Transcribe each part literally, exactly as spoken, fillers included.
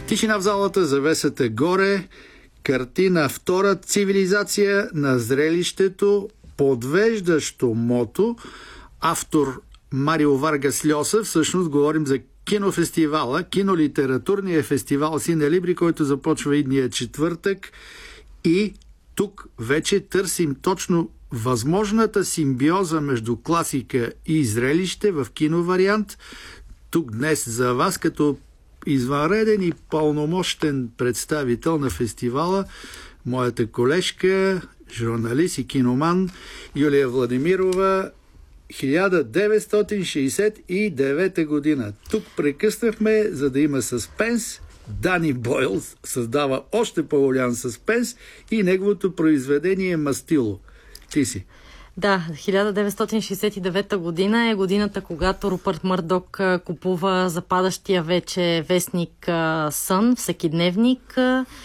Тишина в залата, завесата горе, картина втора, цивилизация на зрелището, подвеждащо мото, автор Марио Варгас Льоса. Всъщност говорим за кинофестивала, кинолитературния фестивал Сине Либри, който започва идния четвъртък. И тук вече търсим точно възможната симбиоза между класика и зрелище в киновариант. Тук днес за вас като извънреден и пълномощен представител на фестивала, моята колежка, журналист и киноман Юлия Владимирова. хиляда деветстотин шейсет и девета година. Тук прекъснахме, за да има съспенс. Дани Бойл създава още по-голям съспенс и неговото произведение Мастило. Ти си. Да, хиляда деветстотин шейсет и девета година е годината, когато Рупърт Мърдок купува западащия вече вестник Сън, всекидневник,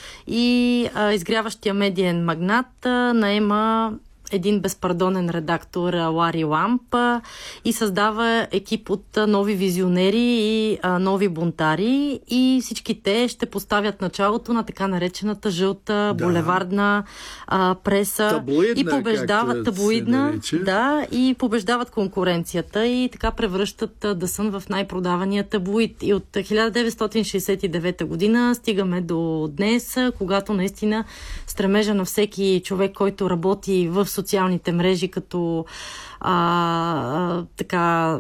и а, изгряващия медиен магнат а, наема един безпардонен редактор Лари Ламп и създава екип от нови визионери и а, нови бунтари, и всички те ще поставят началото на така наречената жълта да. булевардна а, преса. Таблоидна, и побеждават таблоидна, да, и побеждават конкуренцията и така превръщат Дъсън в най-продавания таблоид. И от хиляда деветстотин шейсет и девета година стигаме до днес, когато наистина стремежа на всеки човек, който работи в социалните мрежи като а, а, така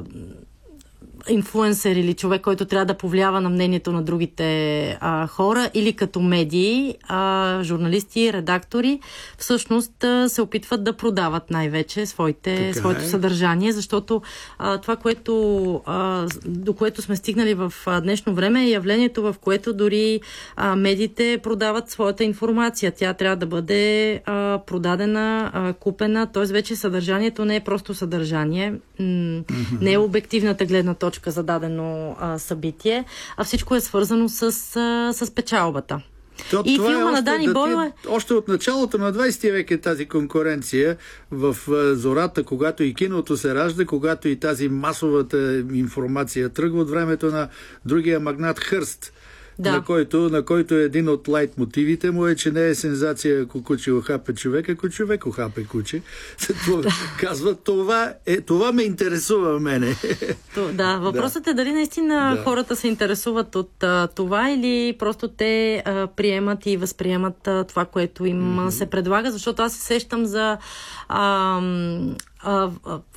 инфлуенсър или човек, който трябва да повлиява на мнението на другите а, хора, или като медии, а, журналисти, редактори, всъщност а, се опитват да продават най-вече своите, своето е. съдържание, защото а, това, което, а, до което сме стигнали в а, днешно време, е явлението, в което дори а, медиите продават своята информация. Тя трябва да бъде а, продадена, а, купена, т.е. вече съдържанието не е просто съдържание, м- mm-hmm. не е обективната гледна точка за дадено а, събитие, а всичко е свързано с, а, с печалбата. То, и филма е на Дани да Бойл е... Още от началото на двайсети век е тази конкуренция в а, зората, когато и киното се ражда, когато и тази масовата информация тръгва от времето на другия магнат Хърст. Да. На, който, на който един от лайт мотивите му е, че не е сензация, ако куче охапе човек, ако човек охапе куче. Това, казва, това, е, това ме интересува мене. То, да, въпросът да. е дали наистина да. хората се интересуват от а, това, или просто те а, приемат и възприемат а, това, което им mm-hmm. се предлага, защото аз се сещам за а, а,